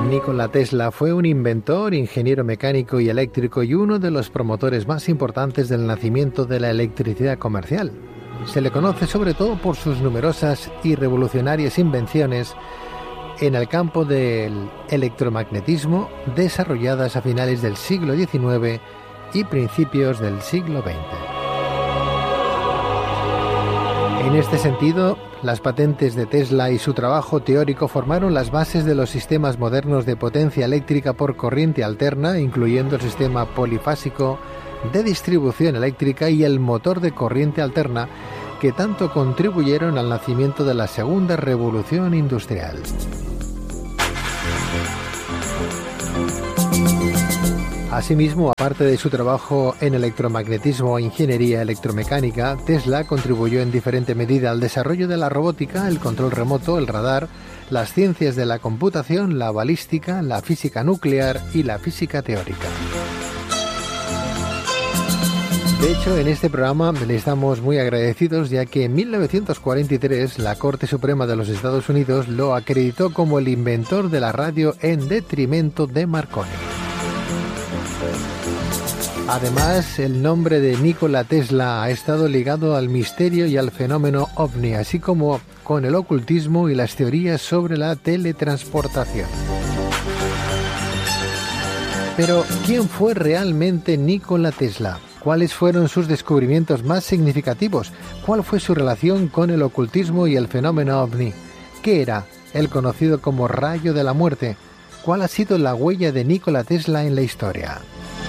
Nikola Tesla fue un inventor, ingeniero mecánico y eléctrico y uno de los promotores más importantes del nacimiento de la electricidad comercial. Se le conoce sobre todo por sus numerosas y revolucionarias invenciones en el campo del electromagnetismo desarrolladas a finales del siglo XIX y principios del siglo XX. En este sentido, las patentes de Tesla y su trabajo teórico formaron las bases de los sistemas modernos de potencia eléctrica por corriente alterna, incluyendo el sistema polifásico de distribución eléctrica y el motor de corriente alterna, que tanto contribuyeron al nacimiento de la segunda revolución industrial. Asimismo, aparte de su trabajo en electromagnetismo e ingeniería electromecánica, Tesla contribuyó en diferente medida al desarrollo de la robótica, el control remoto, el radar, las ciencias de la computación, la balística, la física nuclear y la física teórica. De hecho, en este programa le estamos muy agradecidos, ya que en 1943 la Corte Suprema de los Estados Unidos lo acreditó como el inventor de la radio en detrimento de Marconi. Además, el nombre de Nikola Tesla ha estado ligado al misterio y al fenómeno ovni, así como con el ocultismo y las teorías sobre la teletransportación. Pero, ¿quién fue realmente Nikola Tesla? ¿Cuáles fueron sus descubrimientos más significativos? ¿Cuál fue su relación con el ocultismo y el fenómeno ovni? ¿Qué era el conocido como rayo de la muerte? ¿Cuál ha sido la huella de Nikola Tesla en la historia?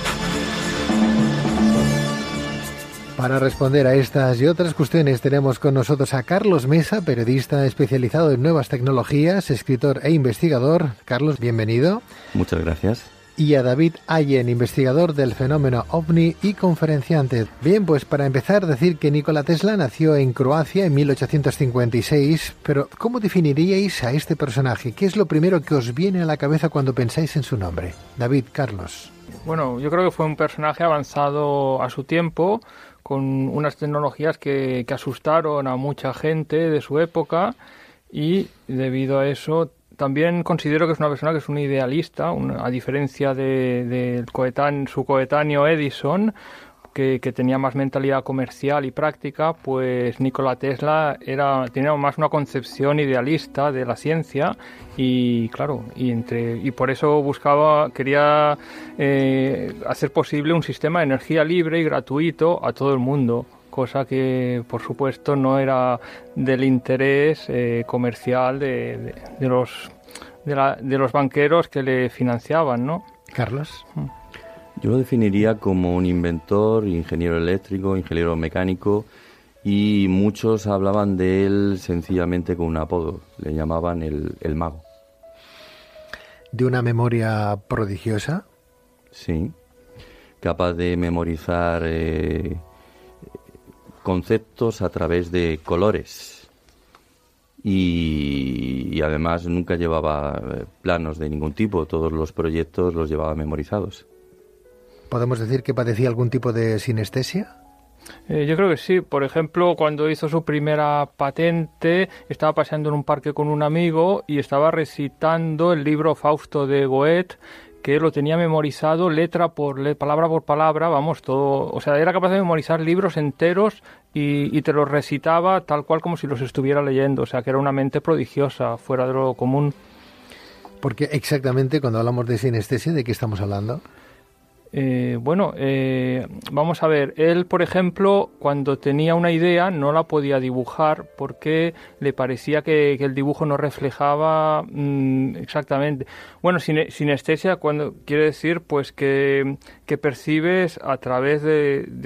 Para responder a estas y otras cuestiones tenemos con nosotros a Carlos Mesa, periodista especializado en nuevas tecnologías, escritor e investigador. Carlos, bienvenido. Muchas gracias. Y a David Allen, investigador del fenómeno ovni y conferenciante. Bien, pues para empezar, decir que Nikola Tesla nació en Croacia en 1856, pero ¿cómo definiríais a este personaje? ¿Qué es lo primero que os viene a la cabeza cuando pensáis en su nombre? David, Carlos. Bueno, yo creo que fue un personaje avanzado a su tiempo, con unas tecnologías que asustaron a mucha gente de su época, y debido a eso también considero que es una persona que es un idealista, a diferencia de su coetáneo Edison, que tenía más mentalidad comercial y práctica. Pues Nikola Tesla tenía más una concepción idealista de la ciencia y claro, y por eso quería hacer posible un sistema de energía libre y gratuito a todo el mundo, cosa que por supuesto no era del interés comercial de los banqueros que le financiaban, ¿no? Carlos. Yo lo definiría como un inventor, ingeniero eléctrico, ingeniero mecánico, y muchos hablaban de él sencillamente con un apodo, le llamaban el mago. ¿De una memoria prodigiosa? Sí, capaz de memorizar conceptos a través de colores, y además nunca llevaba planos de ningún tipo, todos los proyectos los llevaba memorizados. ¿Podemos decir que padecía algún tipo de sinestesia? Yo creo que sí. Por ejemplo, cuando hizo su primera patente, estaba paseando en un parque con un amigo y estaba recitando el libro Fausto de Goethe, que lo tenía memorizado palabra por palabra, vamos, todo. O sea, era capaz de memorizar libros enteros y te los recitaba tal cual como si los estuviera leyendo. O sea, que era una mente prodigiosa, fuera de lo común. Porque exactamente cuando hablamos de sinestesia, ¿de qué estamos hablando? Vamos a ver, él, por ejemplo, cuando tenía una idea no la podía dibujar porque le parecía que el dibujo no reflejaba exactamente. Bueno, sinestesia cuando quiere decir pues que percibes a través del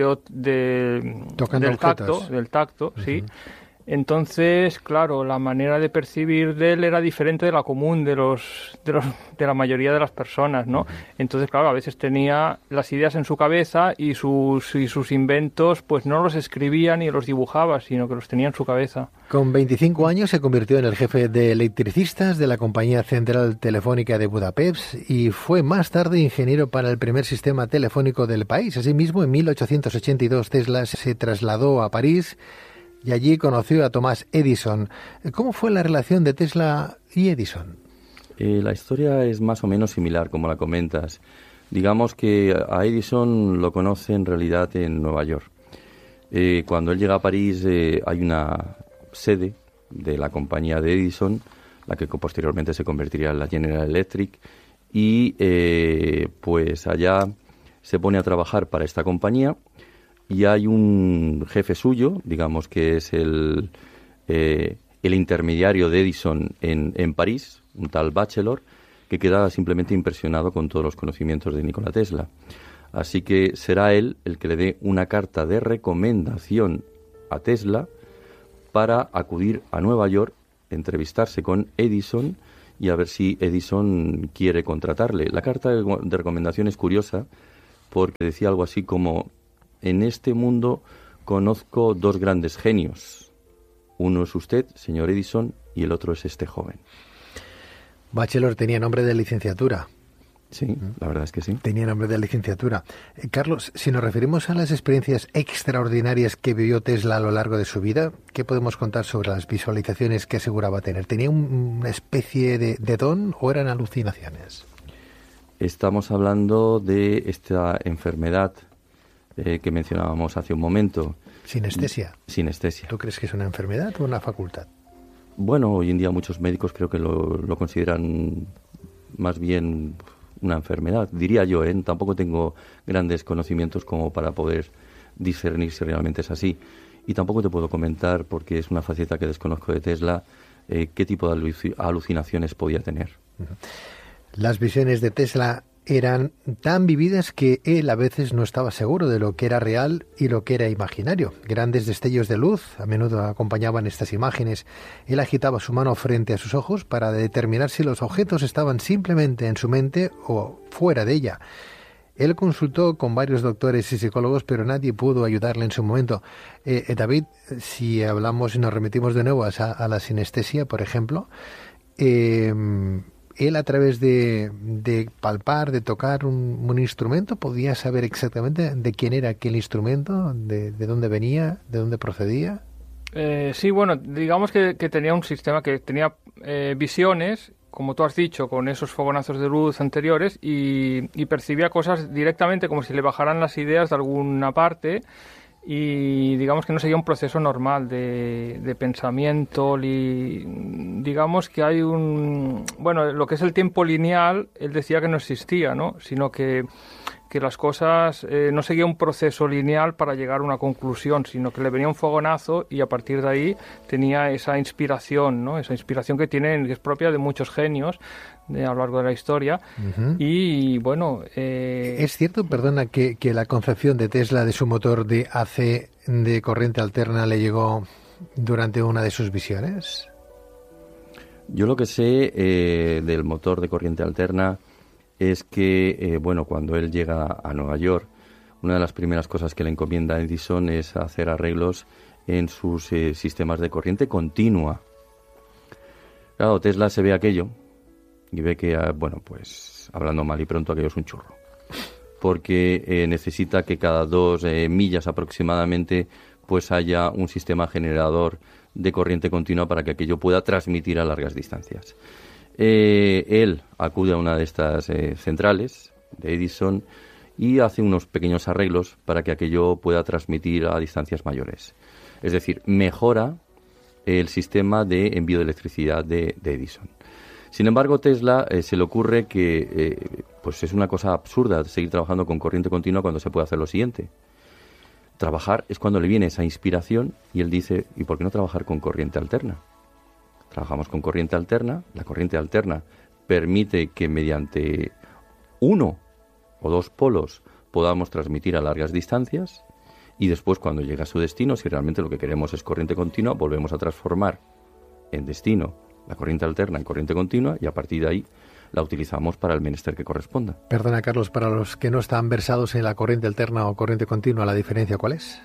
tacto, uh-huh. Sí. Entonces, claro, la manera de percibir de él era diferente de la común de la mayoría de las personas, ¿no? Entonces, claro, a veces tenía las ideas en su cabeza y sus inventos pues no los escribía ni los dibujaba, sino que los tenía en su cabeza. Con 25 años se convirtió en el jefe de electricistas de la Compañía Central Telefónica de Budapest y fue más tarde ingeniero para el primer sistema telefónico del país. Asimismo, en 1882 Tesla se trasladó a París y allí conoció a Thomas Edison. ¿Cómo fue la relación de Tesla y Edison? La historia es más o menos similar, como la comentas. Digamos que a Edison lo conoce en realidad en Nueva York. Cuando él llega a París hay una sede de la compañía de Edison, la que posteriormente se convertiría en la General Electric, y pues allá se pone a trabajar para esta compañía y hay un jefe suyo, digamos que es el intermediario de Edison en París, un tal Bachelor, que queda simplemente impresionado con todos los conocimientos de Nikola Tesla. Así que será él el que le dé una carta de recomendación a Tesla para acudir a Nueva York, entrevistarse con Edison y a ver si Edison quiere contratarle. La carta de recomendación es curiosa porque decía algo así como: en este mundo conozco dos grandes genios. Uno es usted, señor Edison, y el otro es este joven. Bachelor tenía nombre de licenciatura. Sí, la verdad es que sí. Tenía nombre de licenciatura. Carlos, si nos referimos a las experiencias extraordinarias que vivió Tesla a lo largo de su vida, ¿qué podemos contar sobre las visualizaciones que aseguraba tener? ¿Tenía una especie de don o eran alucinaciones? Estamos hablando de esta enfermedad que mencionábamos hace un momento. ¿Sinestesia? Sinestesia. ¿Tú crees que es una enfermedad o una facultad? Bueno, hoy en día muchos médicos creo que lo consideran más bien una enfermedad, diría yo, ¿eh? Tampoco tengo grandes conocimientos como para poder discernir si realmente es así. Y tampoco te puedo comentar, porque es una faceta que desconozco de Tesla, qué tipo de alucinaciones podía tener. Las visiones de Tesla eran tan vividas que él a veces no estaba seguro de lo que era real y lo que era imaginario. Grandes destellos de luz a menudo acompañaban estas imágenes. Él agitaba su mano frente a sus ojos para determinar si los objetos estaban simplemente en su mente o fuera de ella. Él consultó con varios doctores y psicólogos, pero nadie pudo ayudarle en su momento. David, si hablamos y nos remitimos de nuevo a la sinestesia, por ejemplo, él a través de palpar, de tocar un instrumento, podía saber exactamente de quién era aquel instrumento, de dónde venía, de dónde procedía. Sí, bueno, digamos que tenía un sistema que tenía visiones, como tú has dicho, con esos fogonazos de luz anteriores y percibía cosas directamente como si le bajaran las ideas de alguna parte. Y digamos que no sería un proceso normal de pensamiento, digamos que hay lo que es el tiempo lineal, él decía que no existía, ¿no? Sino que las cosas no seguía un proceso lineal para llegar a una conclusión, sino que le venía un fogonazo y a partir de ahí tenía esa inspiración, ¿no? Esa inspiración que es propia de muchos genios a lo largo de la historia. Uh-huh. Y bueno... ¿Es cierto, perdona, que la concepción de Tesla de su motor de AC de corriente alterna le llegó durante una de sus visiones? Yo lo que sé del motor de corriente alterna es que, cuando él llega a Nueva York, una de las primeras cosas que le encomienda a Edison es hacer arreglos en sus sistemas de corriente continua. Claro, Tesla se ve aquello y ve que, hablando mal y pronto, aquello es un churro. Porque necesita que cada 2 millas aproximadamente pues haya un sistema generador de corriente continua para que aquello pueda transmitir a largas distancias. Él acude a una de estas centrales de Edison y hace unos pequeños arreglos para que aquello pueda transmitir a distancias mayores. Es decir, mejora el sistema de envío de electricidad de Edison. Sin embargo, Tesla se le ocurre que es una cosa absurda seguir trabajando con corriente continua cuando se puede hacer lo siguiente. Trabajar es cuando le viene esa inspiración y él dice, ¿y por qué no trabajar con corriente alterna? Trabajamos con corriente alterna. La corriente alterna permite que mediante 1 o 2 polos podamos transmitir a largas distancias y después, cuando llega a su destino, si realmente lo que queremos es corriente continua, volvemos a transformar en destino la corriente alterna en corriente continua y a partir de ahí la utilizamos para el menester que corresponda. Perdona, Carlos, para los que no están versados en la corriente alterna o corriente continua, ¿la diferencia cuál es?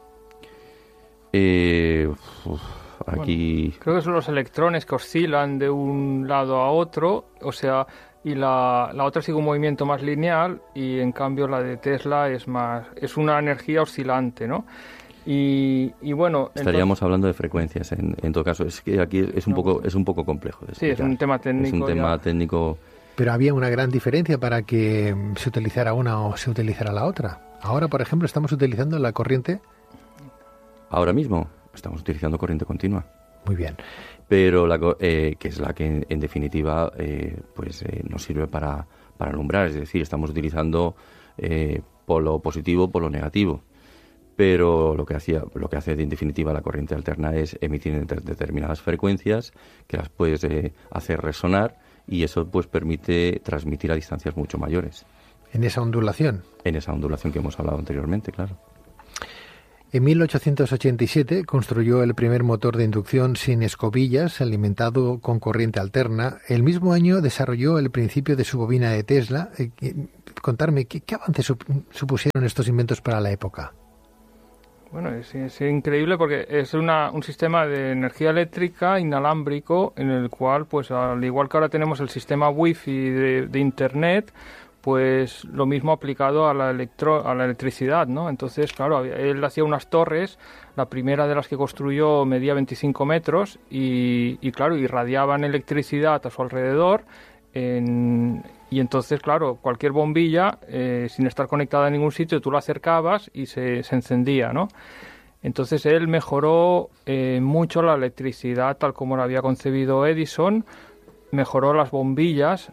Aquí... creo que son los electrones que oscilan de un lado a otro, y la otra sigue un movimiento más lineal y en cambio la de Tesla es una energía oscilante, ¿no? Y bueno, estaríamos hablando de frecuencias en todo caso. Es que aquí es un poco complejo de explicar. Sí, es un tema técnico. Es un tema técnico. Pero había una gran diferencia para que se utilizara una o se utilizara la otra. Ahora, por ejemplo, estamos utilizando la corriente. Ahora mismo estamos utilizando corriente continua. Muy bien. Pero que es la que en definitiva nos sirve para alumbrar. Es decir, estamos utilizando polo positivo, polo negativo. Pero lo que hace en definitiva la corriente alterna es emitir determinadas frecuencias que las puedes hacer resonar, y eso pues permite transmitir a distancias mucho mayores. En esa ondulación. En esa ondulación que hemos hablado anteriormente, claro. En 1887 construyó el primer motor de inducción sin escobillas, alimentado con corriente alterna. El mismo año desarrolló el principio de su bobina de Tesla. Contarme, ¿qué avances supusieron estos inventos para la época? Bueno, es increíble porque es un sistema de energía eléctrica inalámbrico en el cual, pues al igual que ahora tenemos el sistema Wi-Fi de Internet, pues lo mismo aplicado a la electricidad, ¿no? Entonces, claro, él hacía unas torres, la primera de las que construyó medía 25 metros y claro, irradiaban electricidad a su alrededor. Y entonces, claro, cualquier bombilla, sin estar conectada a ningún sitio, tú la acercabas y se encendía, ¿no? Entonces él mejoró mucho la electricidad tal como la había concebido Edison, mejoró las bombillas.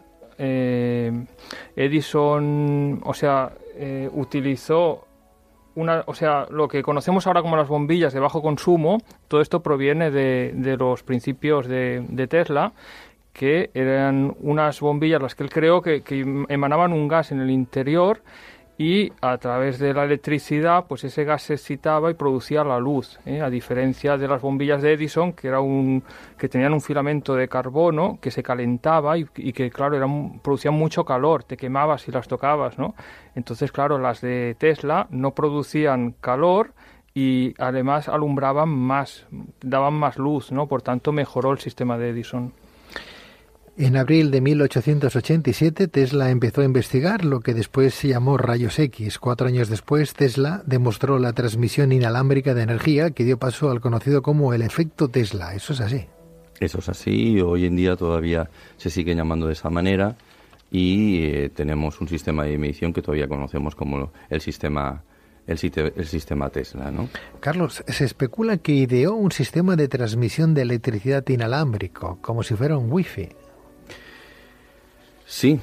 Edison, utilizó lo que conocemos ahora como las bombillas de bajo consumo. Todo esto proviene de los principios de Tesla, que eran unas bombillas las que él creó que emanaban un gas en el interior, y a través de la electricidad pues ese gas se excitaba y producía la luz, a diferencia de las bombillas de Edison, que tenían un filamento de carbono que se calentaba y que claro producían mucho calor, te quemabas si las tocabas, ¿no? Entonces claro, las de Tesla no producían calor y además alumbraban más, daban más luz, ¿no? Por tanto mejoró el sistema de Edison. En abril de 1887, Tesla empezó a investigar lo que después se llamó rayos X. 4 años después, Tesla demostró la transmisión inalámbrica de energía, que dio paso al conocido como el efecto Tesla. ¿Eso es así? Eso es así. Hoy en día todavía se sigue llamando de esa manera, y tenemos un sistema de medición que todavía conocemos como el sistema Tesla, ¿no? Carlos, se especula que ideó un sistema de transmisión de electricidad inalámbrico, como si fuera un Wi-Fi. Sí,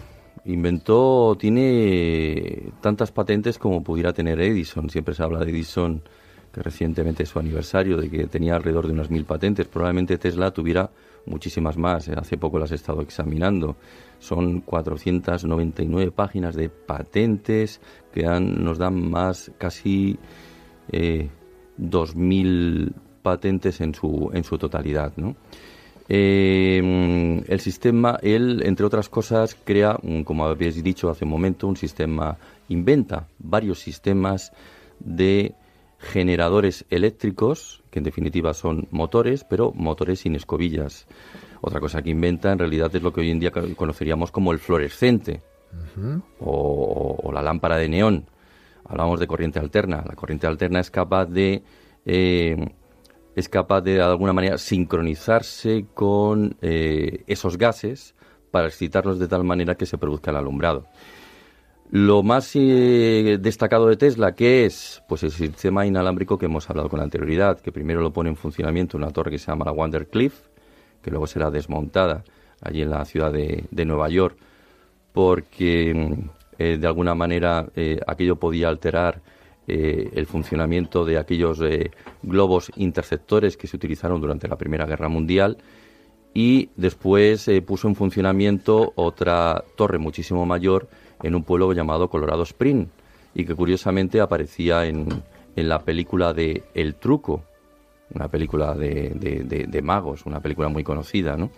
tiene tantas patentes como pudiera tener Edison. Siempre se habla de Edison, que recientemente es su aniversario, de que tenía alrededor de unas 1000 patentes. Probablemente Tesla tuviera muchísimas más. Hace poco las he estado examinando. Son 499 páginas de patentes que nos dan casi 2000 patentes en su totalidad, ¿no? El sistema, él, entre otras cosas, crea, como habéis dicho hace un momento, inventa varios sistemas de generadores eléctricos, que en definitiva son motores, pero motores sin escobillas. Otra cosa que inventa en realidad es lo que hoy en día conoceríamos como el fluorescente, o la lámpara de neón. Hablamos de corriente alterna. La corriente alterna es capaz de alguna manera sincronizarse con esos gases para excitarlos de tal manera que se produzca el alumbrado. Lo más destacado de Tesla, ¿qué es? Pues el sistema inalámbrico que hemos hablado con anterioridad, que primero lo pone en funcionamiento una torre que se llama la Wardenclyffe, que luego será desmontada allí en la ciudad de Nueva York, porque de alguna manera aquello podía alterar el funcionamiento de aquellos globos interceptores que se utilizaron durante la Primera Guerra Mundial, y después puso en funcionamiento otra torre muchísimo mayor en un pueblo llamado Colorado Springs, y que curiosamente aparecía en la película de El Truco, una película de magos, una película muy conocida, ¿no?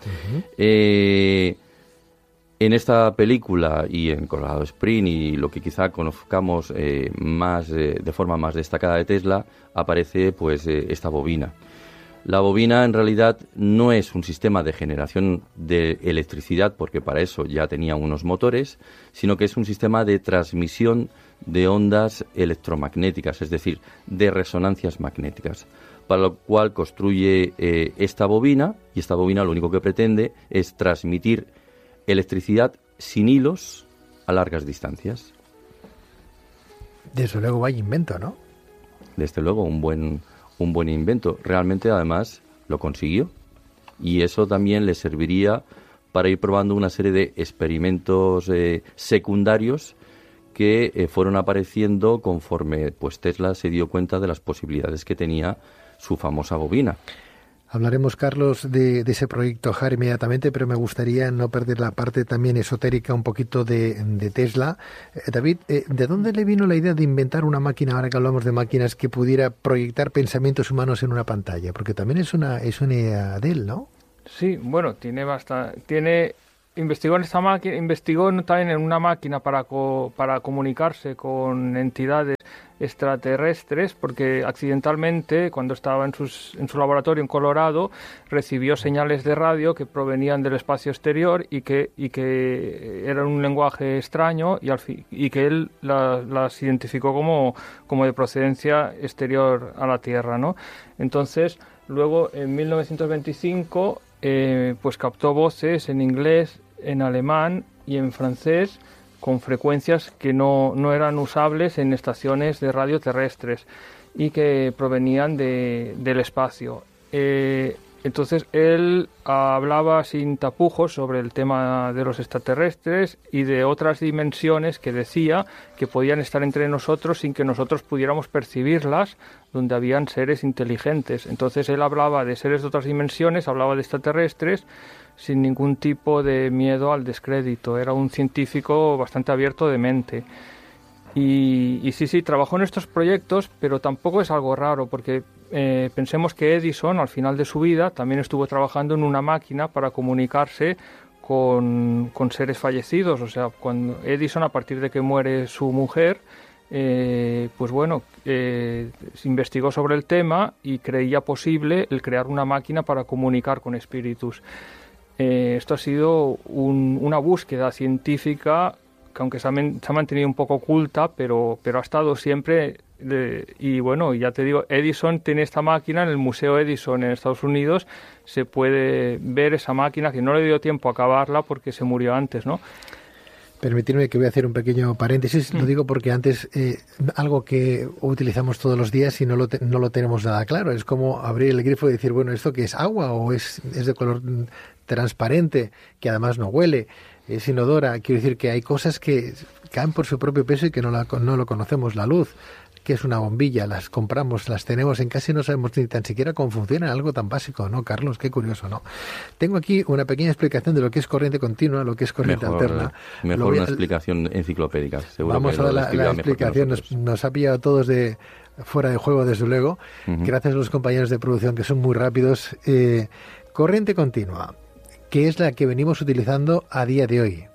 En esta película y en Colorado Springs, y lo que quizá conozcamos de forma más destacada de Tesla, aparece pues esta bobina. La bobina en realidad no es un sistema de generación de electricidad, porque para eso ya tenía unos motores, sino que es un sistema de transmisión de ondas electromagnéticas, es decir, de resonancias magnéticas, para lo cual construye esta bobina, y esta bobina lo único que pretende es transmitir electricidad sin hilos a largas distancias. Desde luego vaya invento, ¿no? Desde luego, un buen invento. Realmente, además, lo consiguió. Y eso también le serviría para ir probando una serie de experimentos secundarios que fueron apareciendo conforme pues Tesla se dio cuenta de las posibilidades que tenía su famosa bobina. Hablaremos, Carlos, de ese proyecto HAR inmediatamente, pero me gustaría no perder la parte también esotérica un poquito de Tesla. David, ¿de dónde le vino la idea de inventar una máquina, ahora que hablamos de máquinas, que pudiera proyectar pensamientos humanos en una pantalla? Porque también es una idea de él, ¿no? Sí, bueno, investigó en esta máquina, investigó también en una máquina para comunicarse con entidades extraterrestres, porque accidentalmente, cuando estaba en su laboratorio en Colorado, recibió señales de radio que provenían del espacio exterior y que eran un lenguaje extraño y que él las identificó como de procedencia exterior a la Tierra, ¿no? Entonces, luego en 1925 pues captó voces en inglés, en alemán y en francés con frecuencias que no eran usables en estaciones de radio terrestres y que provenían del espacio. Entonces él hablaba sin tapujos sobre el tema de los extraterrestres y de otras dimensiones que decía que podían estar entre nosotros sin que nosotros pudiéramos percibirlas, donde habían seres inteligentes. Entonces él hablaba de seres de otras dimensiones, hablaba de extraterrestres, sin ningún tipo de miedo al descrédito. Era un científico bastante abierto de mente. Y sí, trabajó en estos proyectos, pero tampoco es algo raro, porque pensemos que Edison, al final de su vida, también estuvo trabajando en una máquina para comunicarse con seres fallecidos. O sea, cuando Edison, a partir de que muere su mujer, pues bueno, se investigó sobre el tema y creía posible el crear una máquina para comunicar con espíritus. Esto ha sido una búsqueda científica que, aunque se ha mantenido un poco oculta, pero ha estado siempre. Y bueno, ya te digo, Edison tiene esta máquina en el Museo Edison en Estados Unidos. Se puede ver esa máquina, que no le dio tiempo a acabarla porque se murió antes, ¿no? Permitidme que voy a hacer un pequeño paréntesis. Lo digo porque antes algo que utilizamos todos los días y no lo tenemos nada claro. Es como abrir el grifo y decir, bueno, ¿esto qué es? ¿Agua o es de color transparente, que además no huele, es inodora? Quiero decir que hay cosas que caen por su propio peso y que no lo conocemos. La luz, que es una bombilla, las compramos, las tenemos en casa y no sabemos ni tan siquiera cómo funciona, algo tan básico, ¿no, Carlos? Qué curioso, ¿no? Tengo aquí una pequeña explicación de lo que es corriente continua, lo que es corriente alterna. Mejor una explicación enciclopédica, seguro. Vamos que a dar la explicación, nos ha pillado a todos de fuera de juego, desde luego. Gracias a los compañeros de producción que son muy rápidos. Corriente continua, que es la que venimos utilizando a día de hoy.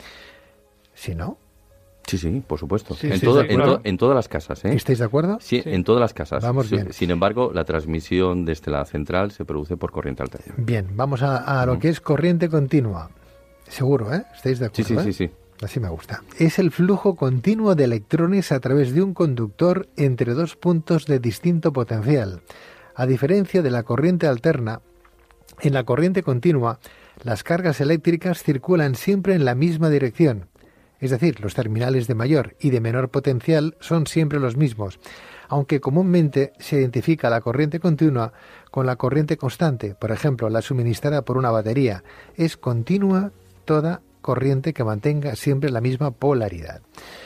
¿Sí, no? Sí, por supuesto. Sí, en todas las casas, ¿eh? ¿Estáis de acuerdo? Sí, en todas las casas. Vamos bien. Sin embargo, la transmisión desde la central se produce por corriente alterna. Bien, vamos a lo que es corriente continua. Seguro, ¿eh? ¿Estáis de acuerdo? Sí. Así me gusta. Es el flujo continuo de electrones a través de un conductor entre dos puntos de distinto potencial. A diferencia de la corriente alterna, en la corriente continua, las cargas eléctricas circulan siempre en la misma dirección. Es decir, los terminales de mayor y de menor potencial son siempre los mismos, aunque comúnmente se identifica la corriente continua con la corriente constante, por ejemplo, la suministrada por una batería. Es continua toda corriente que mantenga siempre la misma polaridad.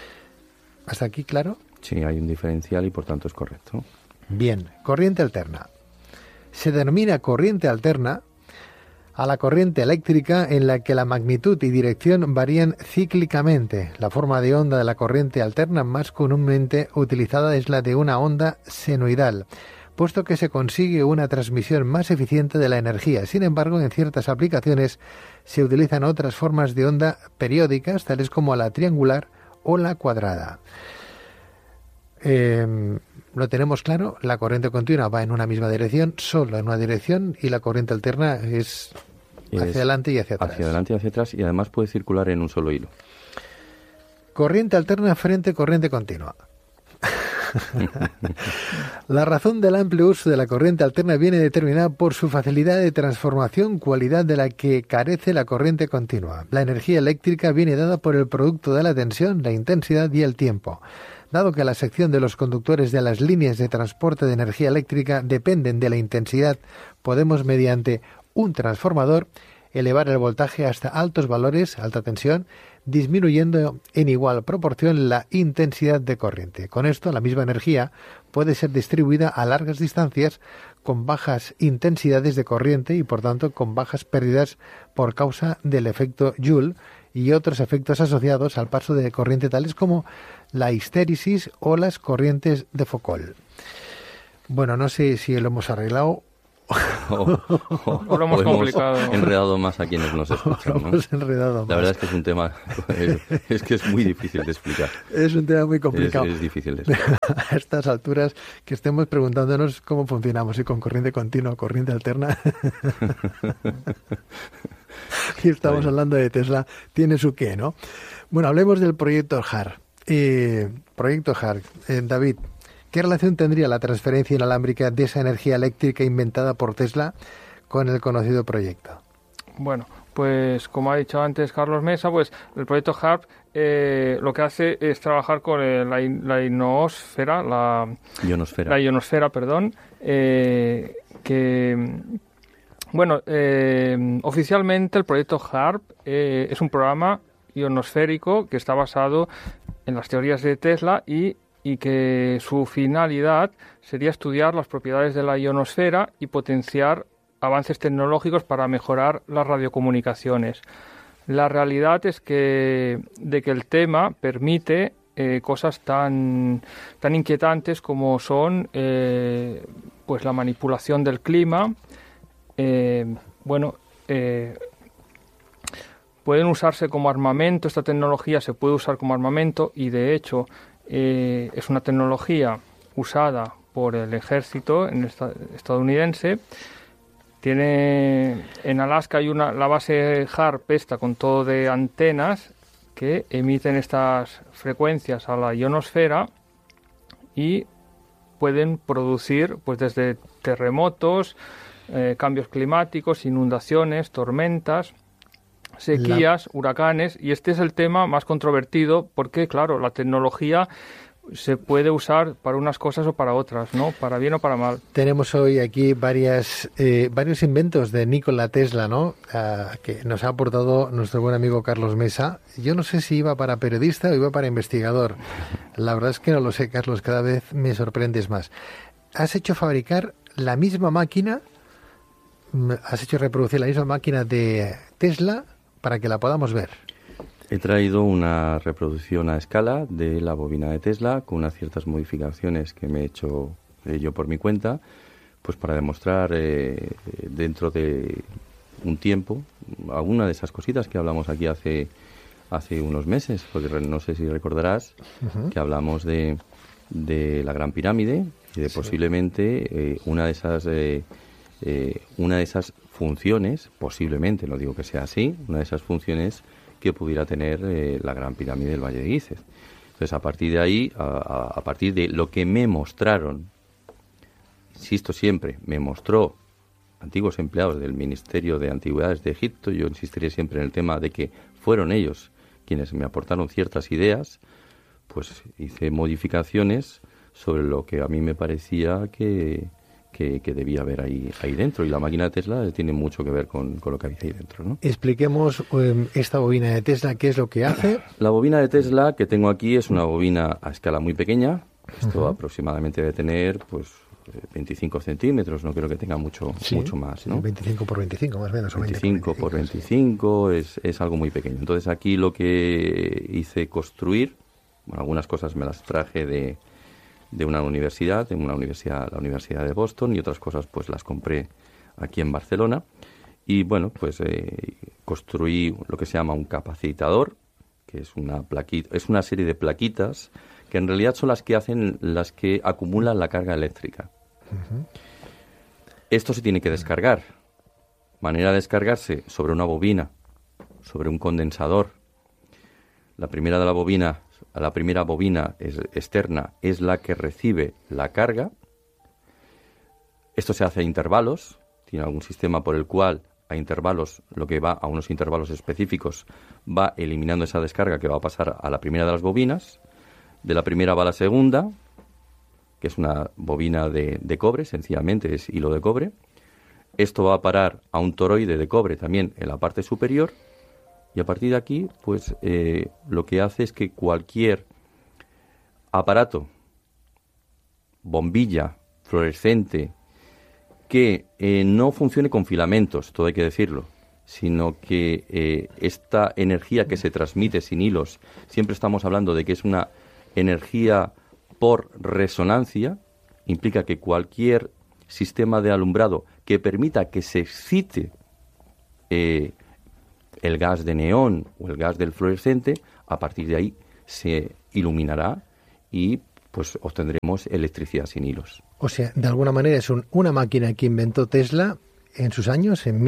¿Hasta aquí claro? Sí, hay un diferencial y por tanto es correcto. Bien, corriente alterna. Se denomina corriente alterna a la corriente eléctrica en la que la magnitud y dirección varían cíclicamente. La forma de onda de la corriente alterna más comúnmente utilizada es la de una onda senoidal, puesto que se consigue una transmisión más eficiente de la energía. Sin embargo, en ciertas aplicaciones se utilizan otras formas de onda periódicas, tales como la triangular o la cuadrada. lo tenemos claro, la corriente continua va en una misma dirección, solo en una dirección, y la corriente alterna es hacia adelante y hacia atrás. Hacia adelante y hacia atrás, y además puede circular en un solo hilo. Corriente alterna frente corriente continua. La razón del amplio uso de la corriente alterna viene determinada por su facilidad de transformación, cualidad de la que carece la corriente continua. La energía eléctrica viene dada por el producto de la tensión, la intensidad y el tiempo. Dado que la sección de los conductores de las líneas de transporte de energía eléctrica dependen de la intensidad, podemos, mediante un transformador, elevar el voltaje hasta altos valores, alta tensión, disminuyendo en igual proporción la intensidad de corriente. Con esto, la misma energía puede ser distribuida a largas distancias con bajas intensidades de corriente y, por tanto, con bajas pérdidas por causa del efecto Joule y otros efectos asociados al paso de corriente, tales como la histéresis o las corrientes de Foucault. Bueno, no sé si lo hemos arreglado o lo hemos complicado. Enredado más a quienes nos escuchan, ¿no? Enredado más. La verdad es que es un tema, es que es muy difícil de explicar. Es un tema muy complicado. Es difícil de explicar. A estas alturas que estemos preguntándonos cómo funcionamos, si con corriente continua o corriente alterna. Y estamos hablando de Tesla, tiene su qué, ¿no? Bueno, hablemos del proyecto HARP. David, ¿qué relación tendría la transferencia inalámbrica de esa energía eléctrica inventada por Tesla con el conocido proyecto? Bueno, pues como ha dicho antes Carlos Mesa, pues el proyecto HARP lo que hace es trabajar con la ionosfera, oficialmente el proyecto HARP es un programa ionosférico que está basado en las teorías de Tesla y que su finalidad sería estudiar las propiedades de la ionosfera y potenciar avances tecnológicos para mejorar las radiocomunicaciones. La realidad es que el tema permite cosas tan inquietantes como son pues la manipulación del clima. Pueden usarse como armamento, esta tecnología se puede usar como armamento y de hecho es una tecnología usada por el ejército estadounidense. En Alaska hay la base HARP con todo de antenas que emiten estas frecuencias a la ionosfera y pueden producir pues desde terremotos, cambios climáticos, inundaciones, tormentas, sequías, huracanes, y este es el tema más controvertido porque, claro, la tecnología se puede usar para unas cosas o para otras, ¿no? Para bien o para mal. Tenemos hoy aquí varios inventos de Nikola Tesla, ¿no? Que nos ha aportado nuestro buen amigo Carlos Mesa. Yo no sé si iba para periodista o iba para investigador. La verdad es que no lo sé, Carlos, cada vez me sorprendes más. Has hecho fabricar la misma máquina, has hecho reproducir la misma máquina de Tesla para que la podamos ver. He traído una reproducción a escala de la bobina de Tesla con unas ciertas modificaciones que me he hecho yo por mi cuenta, pues para demostrar dentro de un tiempo alguna de esas cositas que hablamos aquí hace unos meses, porque no sé si recordarás que hablamos de la Gran Pirámide y de posiblemente una de esas funciones, posiblemente, no digo que sea así, una de esas funciones que pudiera tener la Gran Pirámide del Valle de Gízes. Entonces, a partir de ahí, a partir de lo que me mostraron, insisto siempre, me mostró antiguos empleados del Ministerio de Antigüedades de Egipto, yo insistiré siempre en el tema de que fueron ellos quienes me aportaron ciertas ideas, pues hice modificaciones sobre lo que a mí me parecía que debía haber ahí dentro, y la máquina de Tesla tiene mucho que ver con lo que había ahí dentro, ¿no? Expliquemos esta bobina de Tesla, ¿qué es lo que hace? La bobina de Tesla que tengo aquí es una bobina a escala muy pequeña. Esto aproximadamente debe tener pues 25 centímetros, no creo que tenga mucho más, ¿no? 25 por 25 más o menos. 25 por 25 es algo muy pequeño. Entonces aquí lo que hice construir, bueno, algunas cosas me las traje de una universidad, la Universidad de Boston, y otras cosas pues las compré aquí en Barcelona. Y bueno, pues construí lo que se llama un capacitador, que es una serie de plaquitas que en realidad son las que acumulan la carga eléctrica. Esto se tiene que descargar. Manera de descargarse sobre una bobina, sobre un condensador. La primera bobina externa es la que recibe la carga. Esto se hace a intervalos. Tiene algún sistema por el cual a intervalos, lo que va a unos intervalos específicos, va eliminando esa descarga que va a pasar a la primera de las bobinas. De la primera va a la segunda, que es una bobina de cobre, sencillamente es hilo de cobre. Esto va a parar a un toroide de cobre también en la parte superior. Y a partir de aquí, pues lo que hace es que cualquier aparato, bombilla, fluorescente, que no funcione con filamentos, todo hay que decirlo, sino que esta energía que se transmite sin hilos, siempre estamos hablando de que es una energía por resonancia, implica que cualquier sistema de alumbrado que permita que se excite el gas de neón o el gas del fluorescente, a partir de ahí se iluminará y pues obtendremos electricidad sin hilos. O sea, de alguna manera es una máquina que inventó Tesla en sus años, en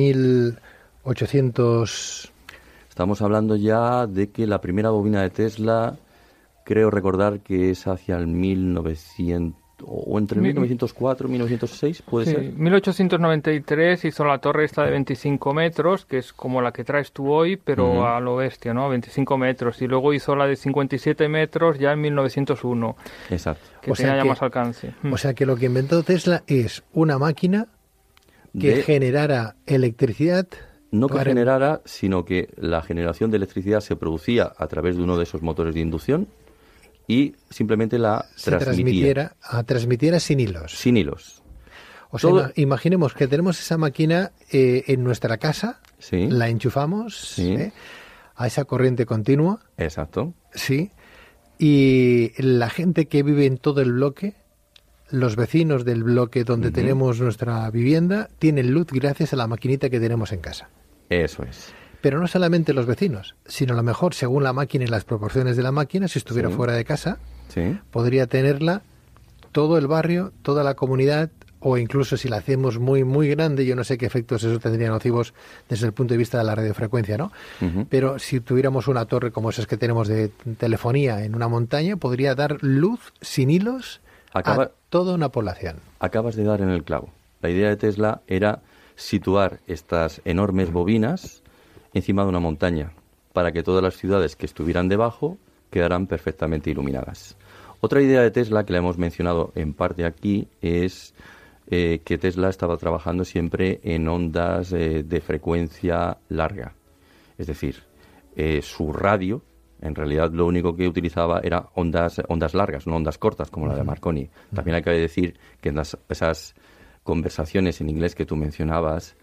1800... Estamos hablando ya de que la primera bobina de Tesla, creo recordar que es hacia el 1900, o entre 1904 y 1906, ¿puede ser? 1893 hizo la torre esta de 25 metros, que es como la que traes tú hoy, pero a lo bestia, ¿no? 25 metros. Y luego hizo la de 57 metros ya en 1901. Exacto. Que tenía ya más alcance. O sea que lo que inventó Tesla es una máquina que generara electricidad. No que generara, sino que la generación de electricidad se producía a través de uno de esos motores de inducción y simplemente la transmitiera sin hilos. Sin hilos. O sea, imaginemos que tenemos esa máquina en nuestra casa, sí, la enchufamos, sí, a esa corriente continua. Exacto. Sí. Y la gente que vive en todo el bloque, los vecinos del bloque donde tenemos nuestra vivienda, tienen luz gracias a la maquinita que tenemos en casa. Eso es. Pero no solamente los vecinos, sino a lo mejor, según la máquina y las proporciones de la máquina, si estuviera fuera de casa, podría tenerla todo el barrio, toda la comunidad, o incluso si la hacemos muy, muy grande, yo no sé qué efectos eso tendría nocivos desde el punto de vista de la radiofrecuencia, ¿no? Pero si tuviéramos una torre como esas que tenemos de telefonía en una montaña, podría dar luz sin hilos a toda una población. Acabas de dar en el clavo. La idea de Tesla era situar estas enormes bobinas encima de una montaña, para que todas las ciudades que estuvieran debajo quedaran perfectamente iluminadas. Otra idea de Tesla, que la hemos mencionado en parte aquí, es que Tesla estaba trabajando siempre en ondas de frecuencia larga. Es decir, su radio, en realidad lo único que utilizaba era ondas largas, no ondas cortas como la de Marconi. También hay que decir que en esas conversaciones en inglés que tú mencionabas,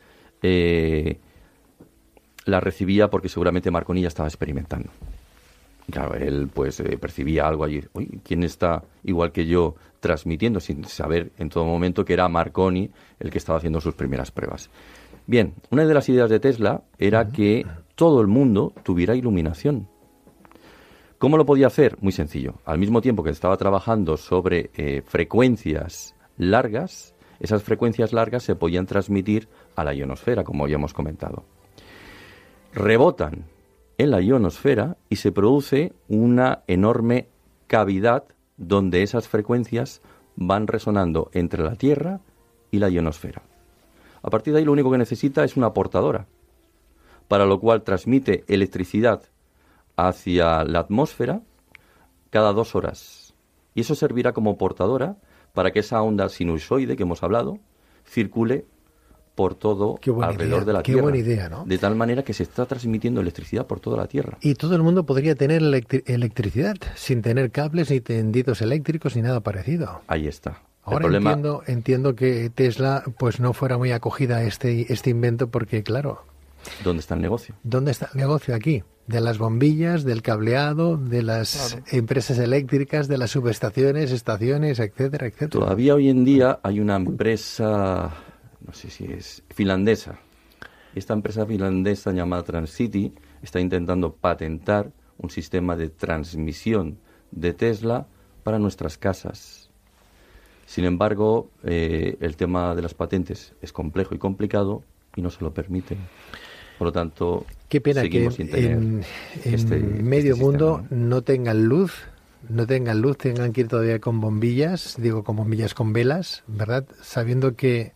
la recibía porque seguramente Marconi ya estaba experimentando. Y claro, él pues percibía algo allí. Uy, ¿quién está igual que yo transmitiendo? Sin saber en todo momento que era Marconi el que estaba haciendo sus primeras pruebas. Bien, una de las ideas de Tesla era que todo el mundo tuviera iluminación. ¿Cómo lo podía hacer? Muy sencillo. Al mismo tiempo que estaba trabajando sobre frecuencias largas, esas frecuencias largas se podían transmitir a la ionosfera, como habíamos comentado. Rebotan en la ionosfera y se produce una enorme cavidad donde esas frecuencias van resonando entre la Tierra y la ionosfera. A partir de ahí lo único que necesita es una portadora, para lo cual transmite electricidad hacia la atmósfera cada 2 horas. Y eso servirá como portadora para que esa onda sinusoide que hemos hablado circule por todo alrededor de la Tierra. Qué buena idea, ¿no? De tal manera que se está transmitiendo electricidad por toda la Tierra. Y todo el mundo podría tener electricidad sin tener cables, ni tendidos eléctricos, ni nada parecido. Ahí está. Ahora entiendo que Tesla pues no fuera muy acogida a este invento porque, claro... ¿Dónde está el negocio? ¿Dónde está el negocio aquí? De las bombillas, del cableado, de las empresas eléctricas, de las subestaciones, estaciones, etcétera, etcétera. Todavía hoy en día hay una empresa... no sé si es finlandesa. Esta empresa finlandesa llamada Transcity está intentando patentar un sistema de transmisión de Tesla para nuestras casas. Sin embargo, el tema de las patentes es complejo y complicado y no se lo permiten. Por lo tanto, qué pena seguimos que sin tener en medio mundo sistema, no tengan luz, tengan que ir todavía con bombillas, con velas, ¿verdad? Sabiendo que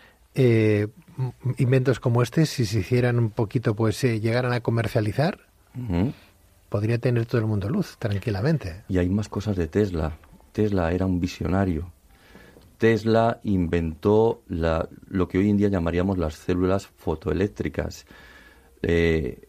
inventos como este, si se hicieran un poquito, pues llegaran a comercializar, podría tener todo el mundo luz, tranquilamente. Y hay más cosas de Tesla. Tesla era un visionario. Tesla inventó lo que hoy en día llamaríamos las células fotoeléctricas. El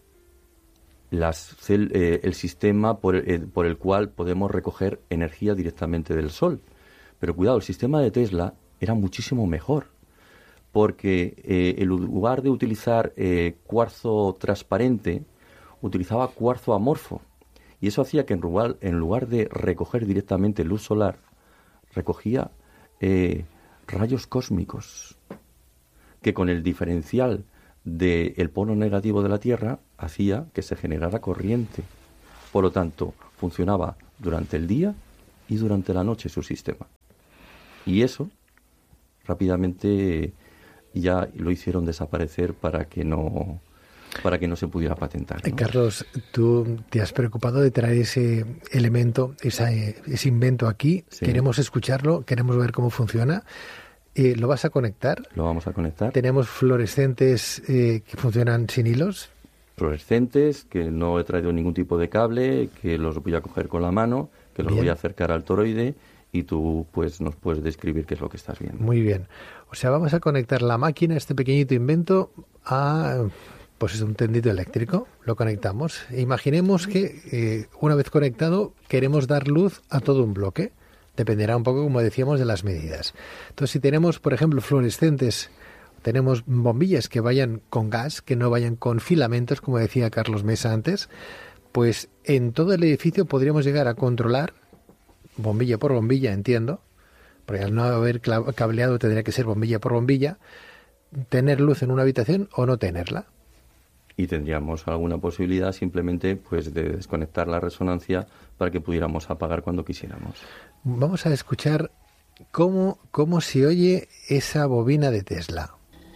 sistema por el cual podemos recoger energía directamente del sol. Pero cuidado, el sistema de Tesla era muchísimo mejor, porque en lugar de utilizar cuarzo transparente, utilizaba cuarzo amorfo. Y eso hacía que en lugar de recoger directamente luz solar, recogía rayos cósmicos, que con el diferencial del polo negativo de la Tierra hacía que se generara corriente. Por lo tanto, funcionaba durante el día y durante la noche su sistema. Y eso rápidamente ya lo hicieron desaparecer para que no se pudiera patentar, ¿no? Carlos, tú te has preocupado de traer ese elemento, ese invento aquí. Sí. Queremos escucharlo, queremos ver cómo funciona. ¿Lo vas a conectar? Lo vamos a conectar. Tenemos fluorescentes que funcionan sin hilos. Fluorescentes, que no he traído ningún tipo de cable, que los voy a coger con la mano, que los voy a acercar al toroide y tú pues nos puedes describir qué es lo que estás viendo. Muy bien. O sea, vamos a conectar la máquina, este pequeñito invento, a... pues es un tendito eléctrico, lo conectamos. Imaginemos que una vez conectado queremos dar luz a todo un bloque. Dependerá un poco, como decíamos, de las medidas. Entonces, si tenemos, por ejemplo, fluorescentes, tenemos bombillas que vayan con gas, que no vayan con filamentos, como decía Carlos Mesa antes, pues en todo el edificio podríamos llegar a controlar, bombilla por bombilla, entiendo, porque al no haber cableado tendría que ser bombilla por bombilla, tener luz en una habitación o no tenerla. Y tendríamos alguna posibilidad simplemente pues de desconectar la resonancia para que pudiéramos apagar cuando quisiéramos. Vamos a escuchar cómo se oye esa bobina de Tesla.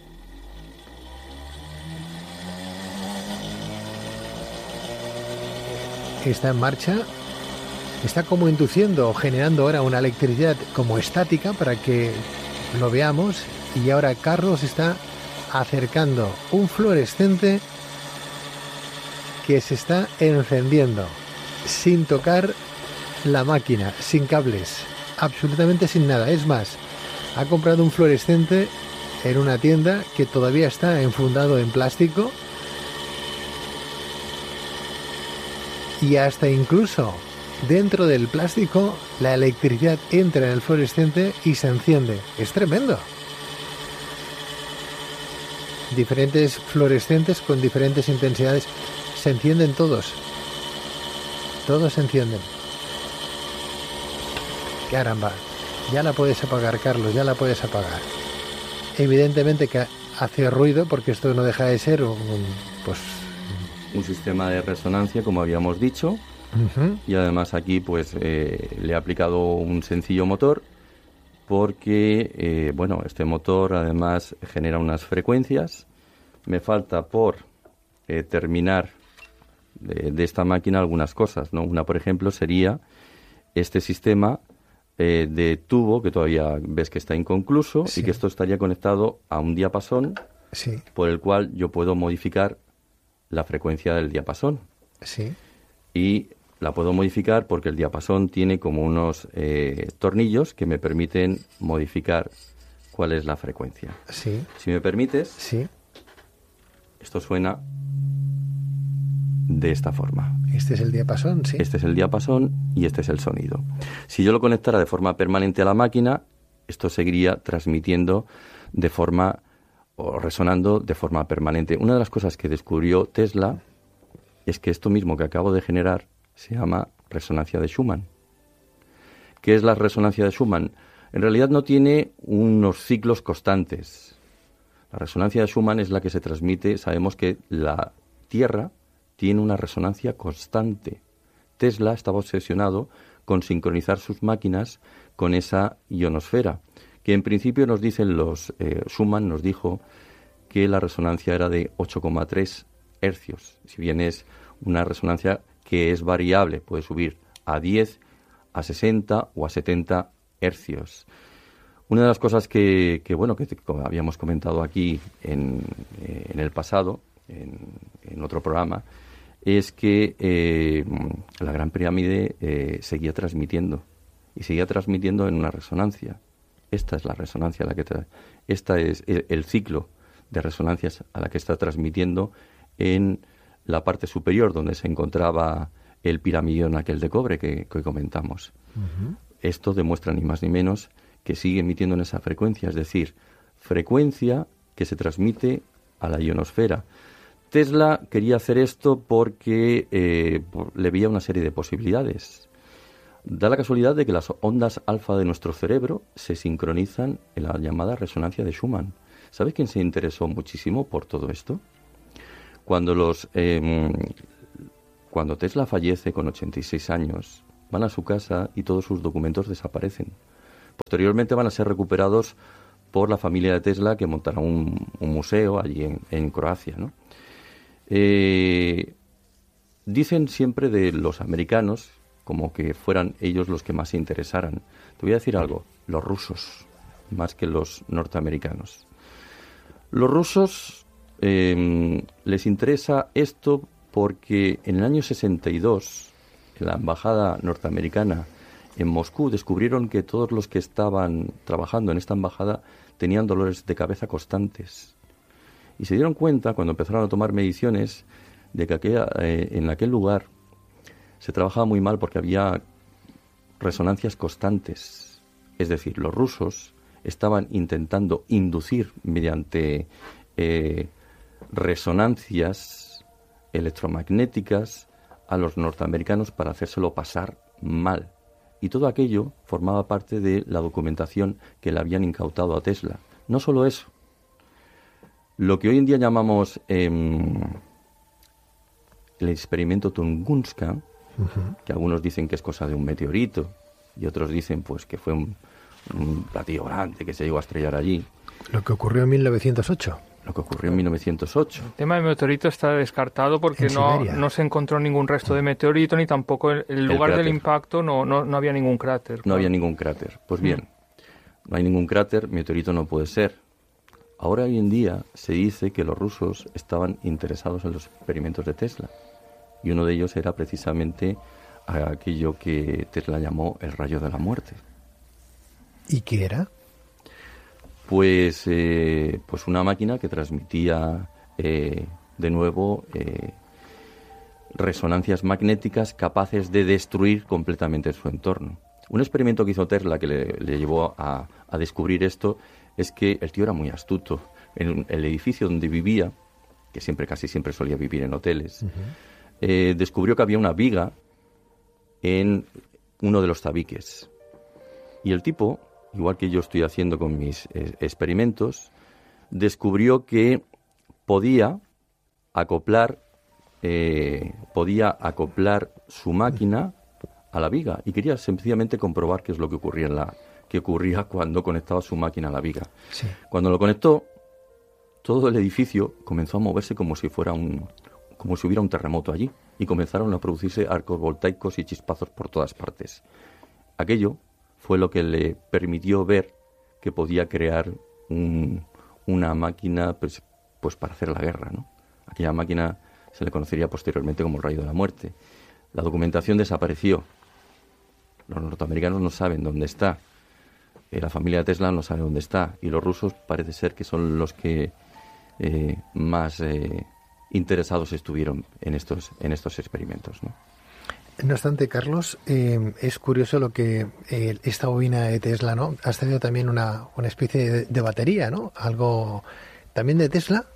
Está en marcha, está como induciendo o generando ahora una electricidad como estática para que lo veamos, y ahora Carlos está acercando un fluorescente que se está encendiendo sin tocar la máquina, sin cables, absolutamente sin nada. Es más, ha comprado un fluorescente en una tienda que todavía está enfundado en plástico y hasta incluso dentro del plástico la electricidad entra en el fluorescente y se enciende. Es tremendo. Diferentes fluorescentes con diferentes intensidades. Se encienden todos se encienden. Caramba, ya la puedes apagar, Carlos, ya la puedes apagar. Evidentemente que hace ruido porque esto no deja de ser un sistema de resonancia, como habíamos dicho. Uh-huh. Y además aquí pues le he aplicado un sencillo motor porque este motor además genera unas frecuencias. Me falta por terminar de esta máquina algunas cosas, ¿no? Una, por ejemplo, sería este sistema de tubo que todavía ves que está inconcluso, sí, y que esto estaría conectado a un diapasón, sí, por el cual yo puedo modificar la frecuencia del diapasón. Sí. Y la puedo modificar porque el diapasón tiene como unos tornillos que me permiten modificar cuál es la frecuencia. Sí. Si me permites, sí, esto suena de esta forma. Este es el diapasón, sí. Este es el diapasón y este es el sonido. Si yo lo conectara de forma permanente a la máquina, esto seguiría transmitiendo de forma o resonando de forma permanente. Una de las cosas que descubrió Tesla es que esto mismo que acabo de generar se llama resonancia de Schumann. ¿Qué es la resonancia de Schumann? En realidad no tiene unos ciclos constantes. La resonancia de Schumann es la que se transmite. Sabemos que la Tierra tiene una resonancia constante. Tesla estaba obsesionado con sincronizar sus máquinas con esa ionosfera, que en principio nos dicen Schumann nos dijo que la resonancia era de 8,3 hercios, si bien es una resonancia que es variable, puede subir a 10, a 60 o a 70 hercios. Una de las cosas que habíamos comentado aquí en el pasado, en otro programa, es que la Gran Pirámide seguía transmitiendo en una resonancia. Esta es la resonancia esta es el ciclo de resonancias a la que está transmitiendo en la parte superior, donde se encontraba el piramidón aquel de cobre que comentamos. Uh-huh. Esto demuestra ni más ni menos que sigue emitiendo en esa frecuencia, es decir, frecuencia que se transmite a la ionosfera. Tesla quería hacer esto porque le veía una serie de posibilidades. Da la casualidad de que las ondas alfa de nuestro cerebro se sincronizan en la llamada resonancia de Schumann. ¿Sabes quién se interesó muchísimo por todo esto? Cuando Tesla fallece con 86 años, van a su casa y todos sus documentos desaparecen. Posteriormente van a ser recuperados por la familia de Tesla, que montará un museo allí en Croacia, ¿no? Dicen siempre de los americanos como que fueran ellos los que más se interesaran. Te voy a decir algo, los rusos, más que los norteamericanos. Los rusos les interesa esto porque en el año 62, en la embajada norteamericana en Moscú, descubrieron que todos los que estaban trabajando en esta embajada tenían dolores de cabeza constantes. Y se dieron cuenta, cuando empezaron a tomar mediciones, de que en aquel lugar se trabajaba muy mal porque había resonancias constantes. Es decir, los rusos estaban intentando inducir mediante resonancias electromagnéticas a los norteamericanos para hacérselo pasar mal. Y todo aquello formaba parte de la documentación que le habían incautado a Tesla. No solo eso. Lo que hoy en día llamamos el experimento Tunguska, uh-huh, que algunos dicen que es cosa de un meteorito y otros dicen pues que fue un platillo grande que se llegó a estrellar allí. Lo que ocurrió en 1908. Lo que ocurrió en 1908. El tema del meteorito está descartado porque no se encontró ningún resto de meteorito, ni tampoco el lugar del impacto no había ningún cráter. No había ningún cráter. Pues bien, no hay ningún cráter, meteorito no puede ser. Ahora, hoy en día, se dice que los rusos estaban interesados en los experimentos de Tesla. Y uno de ellos era precisamente aquello que Tesla llamó el rayo de la muerte. ¿Y qué era? Pues una máquina que transmitía de nuevo resonancias magnéticas capaces de destruir completamente su entorno. Un experimento que hizo Tesla que le llevó a descubrir esto es que el tío era muy astuto. En el edificio donde vivía, que casi siempre solía vivir en hoteles, uh-huh, descubrió que había una viga en uno de los tabiques. Y el tipo, igual que yo estoy haciendo con mis experimentos, descubrió que podía acoplar su máquina a la viga y quería sencillamente comprobar qué es lo que ocurría cuando conectaba su máquina a la viga. Sí. Cuando lo conectó, todo el edificio comenzó a moverse como si hubiera un terremoto allí y comenzaron a producirse arcos voltaicos y chispazos por todas partes. Aquello fue lo que le permitió ver que podía crear una máquina pues para hacer la guerra, ¿no? Aquella máquina se le conocería posteriormente como el rayo de la muerte. La documentación desapareció. Los norteamericanos no saben dónde está. La familia de Tesla no sabe dónde está. Y los rusos parece ser que son los que más interesados estuvieron en estos experimentos, ¿no? No obstante, Carlos, es curioso lo que esta bobina de Tesla, ¿no? Has tenido también una especie de batería, ¿no? Algo también de Tesla.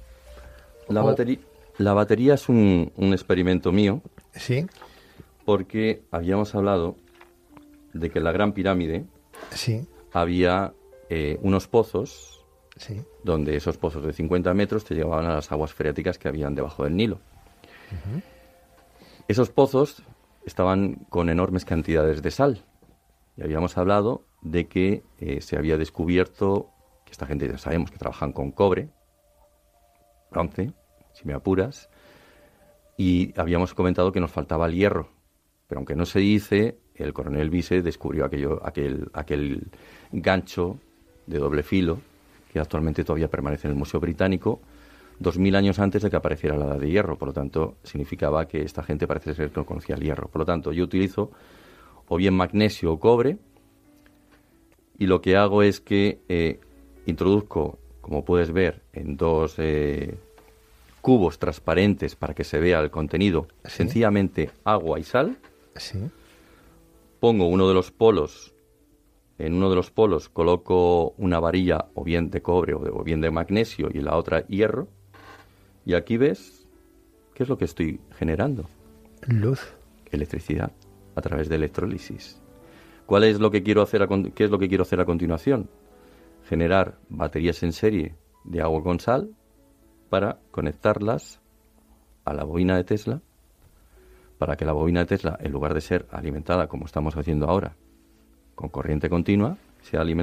La batería es un experimento mío. Sí. Porque habíamos hablado de que en la Gran Pirámide sí, había unos pozos, sí, donde esos pozos de 50 metros te llevaban a las aguas freáticas que habían debajo del Nilo. Uh-huh. Esos pozos estaban con enormes cantidades de sal. Y habíamos hablado de que se había descubierto, que esta gente ya sabemos que trabajan con cobre, bronce, si me apuras, y habíamos comentado que nos faltaba el hierro. Pero aunque no se dice, el coronel Vise descubrió aquel gancho de doble filo, que actualmente todavía permanece en el Museo Británico, 2000 años antes de que apareciera la edad de hierro. Por lo tanto, significaba que esta gente parece ser que no conocía el hierro. Por lo tanto, yo utilizo o bien magnesio o cobre, y lo que hago es que introduzco, como puedes ver, en dos cubos transparentes para que se vea el contenido, ¿Sí? sencillamente agua y sal. Sí. Pongo uno de los polos, en uno de los polos coloco una varilla o bien de cobre o bien de magnesio y en la otra hierro. Y aquí ves, ¿qué es lo que estoy generando? Luz. Electricidad a través de electrólisis. ¿Cuál es lo que quiero hacer qué es lo que quiero hacer a continuación? Generar baterías en serie de agua con sal para conectarlas a la bobina de Tesla, para que la bobina de Tesla, en lugar de ser alimentada como estamos haciendo ahora, con corriente continua, sea alimentada